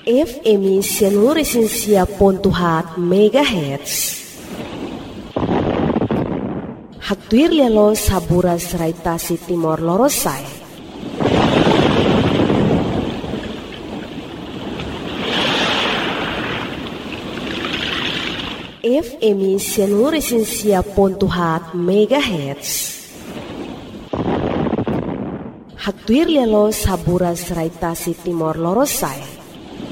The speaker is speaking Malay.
FM 100.4 MHz. Hatuir lelo saburas raitasi Timor Lorosai. FM 100.4 MHz. Hatuir lelo saburas raitasi Timor Lorosai.